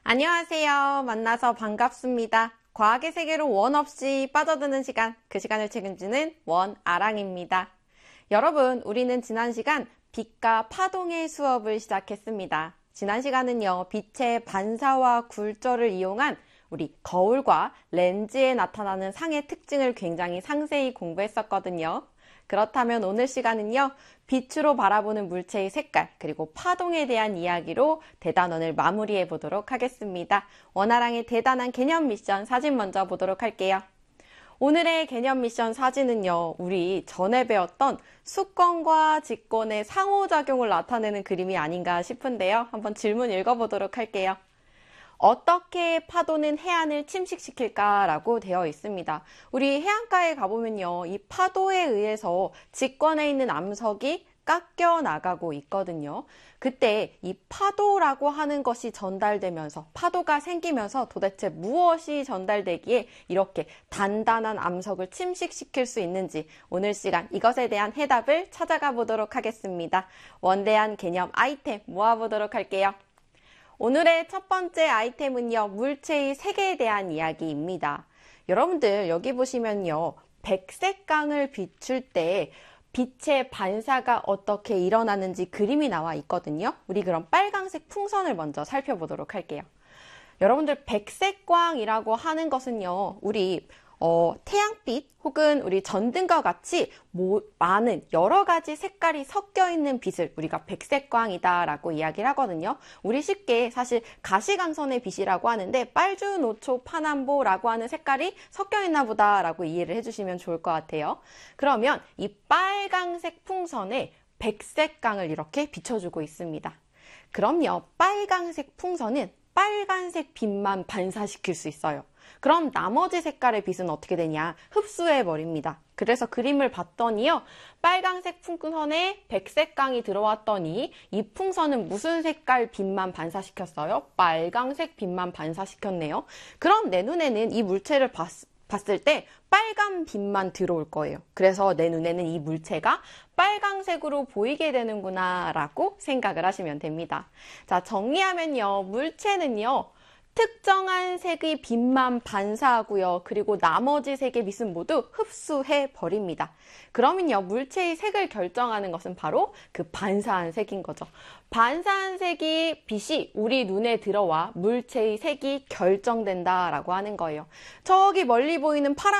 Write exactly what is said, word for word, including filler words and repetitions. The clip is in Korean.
안녕하세요. 만나서 반갑습니다. 과학의 세계로 원 없이 빠져드는 시간, 그 시간을 책임지는 원아랑입니다. 여러분, 우리는 지난 시간 빛과 파동의 수업을 시작했습니다. 지난 시간은요, 빛의 반사와 굴절을 이용한 우리 거울과 렌즈에 나타나는 상의 특징을 굉장히 상세히 공부했었거든요. 그렇다면 오늘 시간은요, 빛으로 바라보는 물체의 색깔, 그리고 파동에 대한 이야기로 대단원을 마무리해 보도록 하겠습니다. 원아랑의 대단한 개념 미션 사진 먼저 보도록 할게요. 오늘의 개념 미션 사진은요, 우리 전에 배웠던 수권과 직권의 상호작용을 나타내는 그림이 아닌가 싶은데요. 한번 질문 읽어보도록 할게요. 어떻게 파도는 해안을 침식시킬까라고 되어 있습니다. 우리 해안가에 가보면요, 이 파도에 의해서 직권에 있는 암석이 깎여 나가고 있거든요. 그때 이 파도라고 하는 것이 전달되면서, 파도가 생기면서 도대체 무엇이 전달되기에 이렇게 단단한 암석을 침식시킬 수 있는지 오늘 시간 이것에 대한 해답을 찾아가 보도록 하겠습니다. 원대한 개념 아이템 모아보도록 할게요. 오늘의 첫 번째 아이템은요, 물체의 색에 대한 이야기입니다. 여러분들 여기 보시면요, 백색광을 비출 때 빛의 반사가 어떻게 일어나는지 그림이 나와 있거든요. 우리 그럼 빨강색 풍선을 먼저 살펴보도록 할게요. 여러분들 백색광이라고 하는 것은요, 우리 어, 태양빛 혹은 우리 전등과 같이 모, 많은 여러 가지 색깔이 섞여 있는 빛을 우리가 백색광이다 라고 이야기를 하거든요. 우리 쉽게 사실 가시광선의 빛이라고 하는데 빨주, 노초, 파남보 라고 하는 색깔이 섞여 있나 보다 라고 이해를 해주시면 좋을 것 같아요. 그러면 이 빨강색 풍선에 백색광을 이렇게 비춰주고 있습니다. 그럼요, 빨강색 풍선은 빨간색 빛만 반사시킬 수 있어요. 그럼 나머지 색깔의 빛은 어떻게 되냐? 흡수해 버립니다. 그래서 그림을 봤더니요, 빨간색 풍선에 백색광이 들어왔더니 이 풍선은 무슨 색깔 빛만 반사시켰어요? 빨강색 빛만 반사시켰네요. 그럼 내 눈에는 이 물체를 봤, 봤을 때 빨간 빛만 들어올 거예요. 그래서 내 눈에는 이 물체가 빨강색으로 보이게 되는구나 라고 생각을 하시면 됩니다. 자, 정리하면요, 물체는요, 특정한 색의 빛만 반사하고요. 그리고 나머지 색의 빛은 모두 흡수해 버립니다. 그러면요, 물체의 색을 결정하는 것은 바로 그 반사한 색인 거죠. 반사한 색이 빛이 우리 눈에 들어와 물체의 색이 결정된다라고 하는 거예요. 저기 멀리 보이는 파란